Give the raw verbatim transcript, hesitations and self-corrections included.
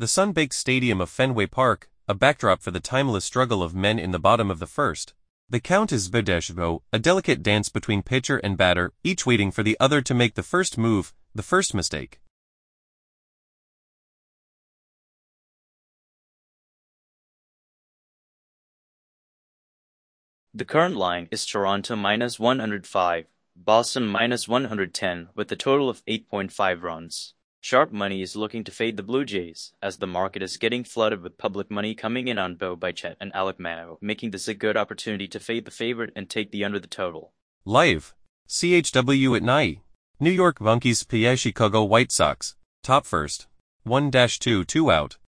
The sun-baked stadium of Fenway Park, a backdrop for the timeless struggle of men in the bottom of the first. The count is Zbedeshvo, a delicate dance between pitcher and batter, each waiting for the other to make the first move, the first mistake. The current line is Toronto minus one hundred five, Boston minus one hundred ten, with a total of eight point five runs. Sharp money is looking to fade the Blue Jays, as the market is getting flooded with public money coming in on Bo Bichette and Alek Manoah, making this a good opportunity to fade the favorite and take the under the total. Live. C H W at night. New York Yankees vs Chicago White Sox. Top first. one two two out.